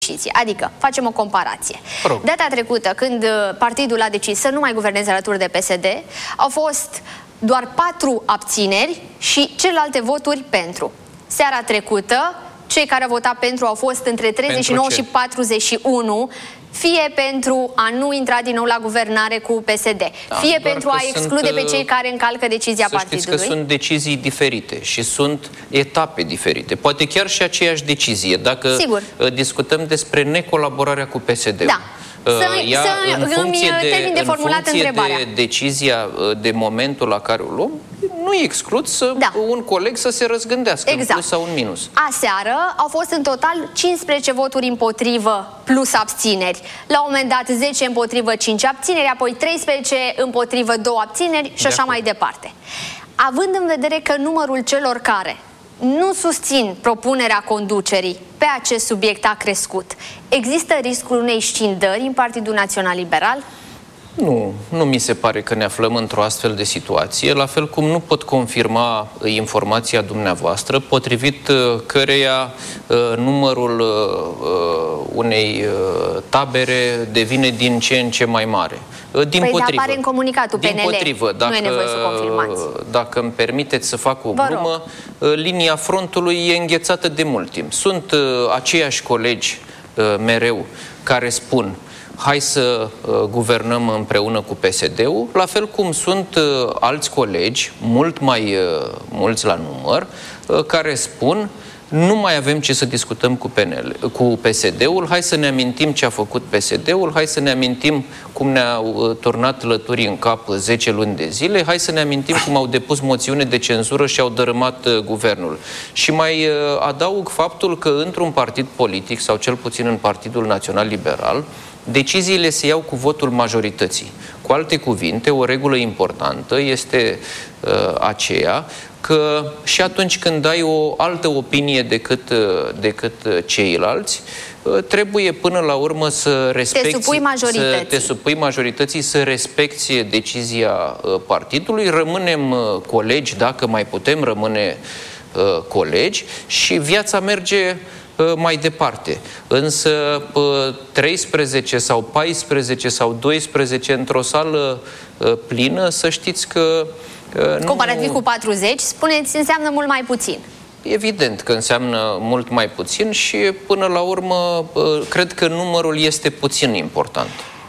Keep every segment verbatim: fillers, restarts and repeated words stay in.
decizie. Adică, facem o comparație. Data trecută, când partidul a decis să nu mai guverneze alături de P S D, au fost doar patru abțineri și celelalte voturi pentru. Seara trecută, cei care au votat pentru au fost între treizeci și nouă și patruzeci și unu, fie pentru a nu intra din nou la guvernare cu P S D, da, fie pentru a exclude sunt, pe cei care încalcă decizia să partidului. Știți că sunt decizii diferite și sunt etape diferite. Poate chiar și aceeași decizie, dacă Sigur. discutăm despre necolaborarea cu P S D-ul. Da. Să, Ea, să în funcție de, de, în funcție de decizia, de momentul la care o luăm, nu e exclus să da. un coleg să se răzgândească exact. în plus sau în minus. Aseară au fost în total cincisprezece voturi împotrivă plus abțineri. La un moment dat zece împotrivă, cinci abțineri, apoi treisprezece împotrivă, două abțineri și de așa mai departe. Având în vedere că numărul celor care nu susțin propunerea conducerii pe acest subiect a crescut, există riscul unei scindări în Partidul Național Liberal? Nu, nu mi se pare că ne aflăm într-o astfel de situație, la fel cum nu pot confirma informația dumneavoastră, potrivit căreia uh, numărul uh, unei uh, tabere devine din ce în ce mai mare. Uh, din păi potrivă, apare în comunicatul P N L, din potrivă, dacă, nu e nevoie să confirmați. Dacă îmi permiteți să fac o glumă, uh, linia frontului e înghețată de mult timp. Sunt uh, aceiași colegi uh, mereu care spun hai să uh, guvernăm împreună cu P S D-ul, la fel cum sunt uh, alți colegi, mult mai uh, mulți la număr, uh, care spun nu mai avem ce să discutăm cu, P N L, cu P S D-ul, hai să ne amintim ce a făcut P S D-ul, hai să ne amintim cum ne-au uh, turnat lăturii în cap zece luni de zile, hai să ne amintim cum au depus moțiune de cenzură și au dărâmat uh, guvernul. Și mai uh, adaug faptul că într-un partid politic, sau cel puțin în Partidul Național Liberal, deciziile se iau cu votul majorității. Cu alte cuvinte, o regulă importantă este uh, aceea că și atunci când ai o altă opinie decât, uh, decât ceilalți, uh, trebuie până la urmă să respecti, te supui majorității. Să te supui majorității, să respecti decizia uh, partidului. Rămânem uh, colegi, dacă mai putem rămâne uh, colegi, și viața merge mai departe. Însă treisprezece sau paisprezece sau doisprezece într-o sală plină, să știți că nu... Comparativ cu patruzeci, spuneți, înseamnă mult mai puțin. Evident că înseamnă mult mai puțin și până la urmă cred că numărul este puțin important.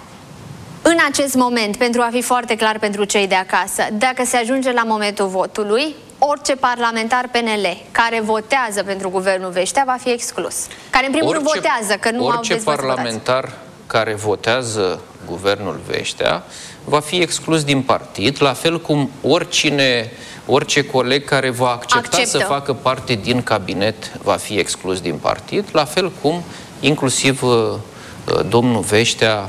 În acest moment, pentru a fi foarte clar pentru cei de acasă, dacă se ajunge la momentul votului, orice parlamentar P N L care votează pentru guvernul Veștea va fi exclus. Care în primul rând votează, că nu au Orice parlamentar care votează guvernul Veștea va fi exclus din partid, la fel cum oricine, orice coleg care va accepta Acceptă. să facă parte din cabinet va fi exclus din partid, la fel cum inclusiv uh, domnul Veștea,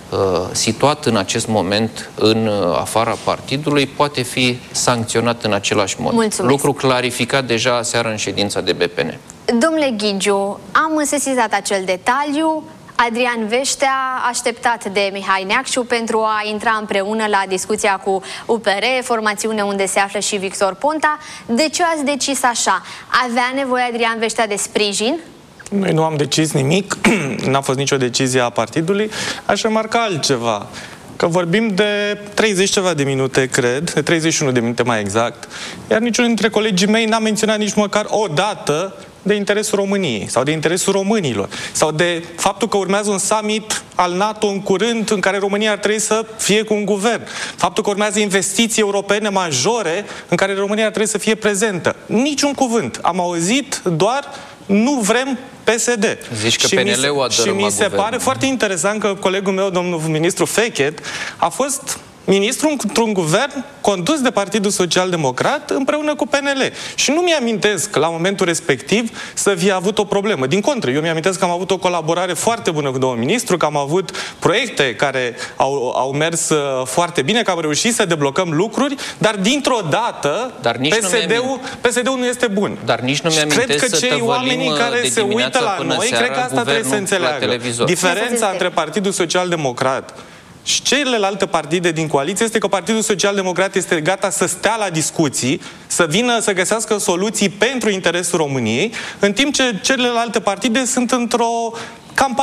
situat în acest moment în afara partidului, poate fi sancționat în același mod. Mulțumesc. Lucru clarificat deja aseară în ședința de B P N. Domnule Ghigiu, am sesizat acel detaliu. Adrian Veștea, așteptat de Mihai Neacșu pentru a intra împreună la discuția cu U P R, formațiune unde se află și Victor Ponta. De ce ați decis așa? Avea nevoie Adrian Veștea de sprijin? Noi nu am decis nimic, n-a fost nicio decizie a partidului. Aș remarca altceva, că vorbim de treizeci ceva de minute, cred, de treizeci și unu de minute mai exact, iar niciunul dintre colegii mei n-a menționat nici măcar o dată de interesul României sau de interesul românilor sau de faptul că urmează un summit al NATO în curând în care România ar trebui să fie cu un guvern. Faptul că urmează investiții europene majore în care România ar trebui să fie prezentă. Niciun cuvânt. Am auzit doar nu vrem P S D. Zici că P N L-ul a dărâmat Și mi se guvernul. pare foarte interesant că colegul meu, domnul ministru Fechet, a fost ministru într-un guvern condus de Partidul Social Democrat împreună cu P N L. Și nu mi-amintesc la momentul respectiv să fie avut o problemă. Din contră, eu mi-amintesc că am avut o colaborare foarte bună cu domnul ministru, că am avut proiecte care au, au mers foarte bine, că am reușit să deblocăm lucruri, dar dintr-o dată P S D-ul, P S D-ul nu este bun. Dar nici nu mi-amintesc cred că să cei oamenii care se uită la noi, cred că asta trebuie să înțeleagă. Diferența între Partidul Social Democrat și celelalte partide din coaliție este că Partidul Social-Democrat este gata să stea la discuții, să vină să găsească soluții pentru interesul României, în timp ce celelalte partide sunt într-o campanie